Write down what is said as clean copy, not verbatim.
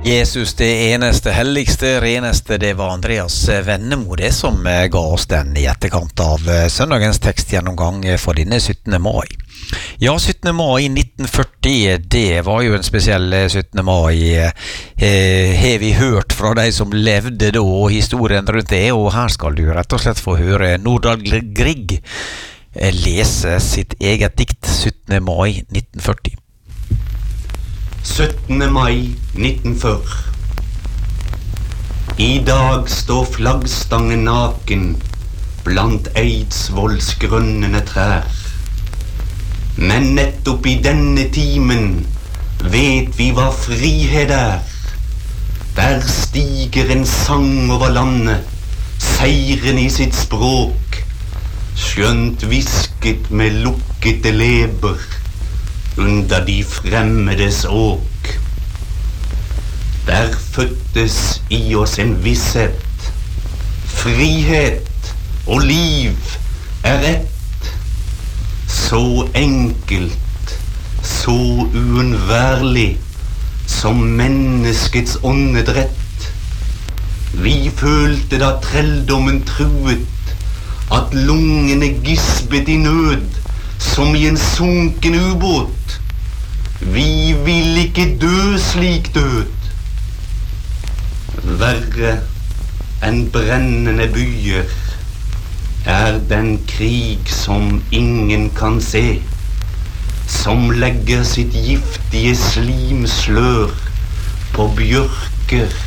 Jesus, det eneste, helligste, reneste, det var Andreas Vennemo, det som ga oss den I etterkant av søndagens tekstgjennomgang for denne 17. mai. Ja, 17. mai 1940, det var jo en spesiell 17. mai. Har vi hørt fra de som levde da, og historien rundt det, og her skal du rett og slett få høre Nordahl Grieg lese sitt eget dikt 17. mai 1940. 17. mai 1940. I dag står flaggstangen naken blant Eidsvolls grønnende trær. Men nettopp I denne timen vet vi hva frihet Der stiger en sang over landet, seiren I sitt språk, skjønt visket med lukkete leber under de fremmedes åk. Der fødtes I oss en visshet, frihet og liv ett, så enkelt, så uunnværlig som menneskets åndedrett. Vi følte da trelldommen truet, at lungene gispet I nød, som I en sunken ubåt. Vi vil ikke dø slik død. Verre enn brennende byer den krig som ingen kan se, som legger sitt giftige slimslør på bjørker